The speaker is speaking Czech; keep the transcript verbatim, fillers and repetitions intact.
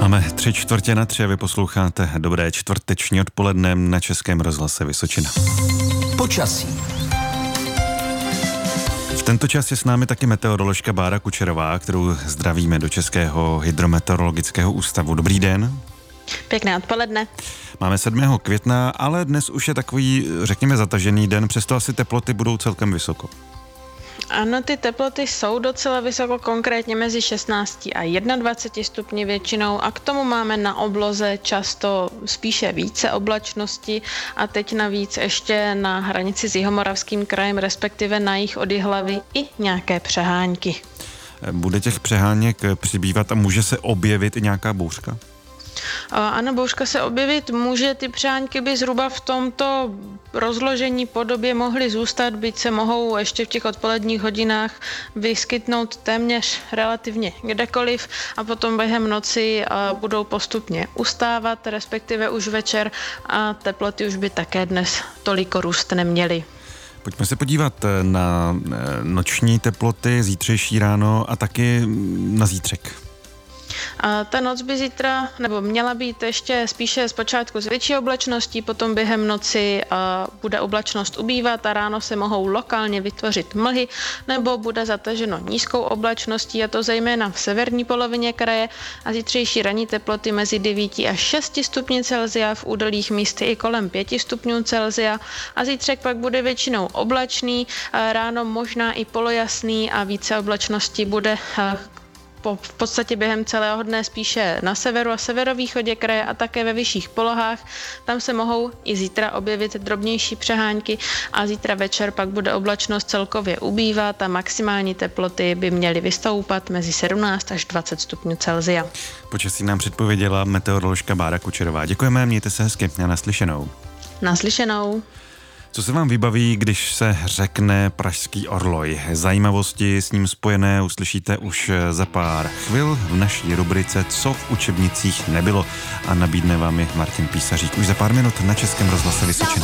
Máme tři čtvrtě na tři a vy posloucháte dobré čtvrteční odpoledne na Českém rozhlase Vysočina. Počasí. V tento čas je s námi taky meteoroložka Bára Kučerová, kterou zdravíme do Českého hydrometeorologického ústavu. Dobrý den. Pěkné odpoledne. Máme sedmého května, ale dnes už je takový, řekněme, zatažený den, přesto asi teploty budou celkem vysoko. Ano, ty teploty jsou docela vysoko, konkrétně mezi šestnáct a dvacet jedna stupni většinou a k tomu máme na obloze často spíše více oblačnosti a teď navíc ještě na hranici s Jihomoravským krajem, respektive na jih od Jihlavy i nějaké přehánky. Bude těch přeháněk přibývat a může se objevit i nějaká bouřka? Ano, bouřka se objevit může, ty přehánky by zhruba v tomto rozložení podobě mohly zůstat, byť se mohou ještě v těch odpoledních hodinách vyskytnout téměř relativně kdekoliv a potom během noci budou postupně ustávat, respektive už večer a teploty už by také dnes toliko růst neměly. Pojďme se podívat na noční teploty, zítřejší ráno a taky na zítřek. A ta noc by zítra, nebo měla být ještě spíše zpočátku s větší oblačností, potom během noci a bude oblačnost ubývat a ráno se mohou lokálně vytvořit mlhy, nebo bude zataženo nízkou oblačností, a to zejména v severní polovině kraje a zítřejší ranní teploty mezi devět až šest stupňů Celsia, v údolích místy i kolem pět stupňů Celsia a zítřek pak bude většinou oblačný, ráno možná i polojasný a více oblačnosti bude v podstatě během celého dne spíše na severu a severovýchodě kraje a také ve vyšších polohách. Tam se mohou i zítra objevit drobnější přehánky a zítra večer pak bude oblačnost celkově ubývat a maximální teploty by měly vystoupat mezi sedmnáct až dvacet stupňů Celsia. Počasí nám předpověděla meteoroložka Bára Kučerová. Děkujeme, mějte se hezky a naslyšenou. Naslyšenou. Co se vám vybaví, když se řekne Pražský orloj? Zajímavosti s ním spojené uslyšíte už za pár chvil v naší rubrice Co v učebnicích nebylo a nabídne vám je Martin Písařík už za pár minut na Českém rozhlase Vysočina.